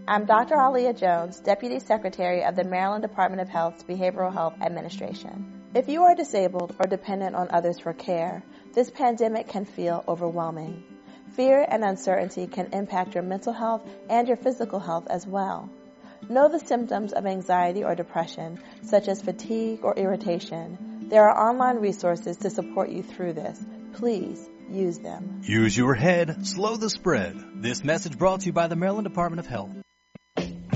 I'm Dr. Alia Jones, Deputy Secretary of the Maryland Department of Health's Behavioral Health Administration. If you are disabled or dependent on others for care, this pandemic can feel overwhelming. Fear and uncertainty can impact your mental health and your physical health as well. Know the symptoms of anxiety or depression, such as fatigue or irritation. There are online resources to support you through this. Please use them. Use your head. Slow the spread. This message brought to you by the Maryland Department of Health.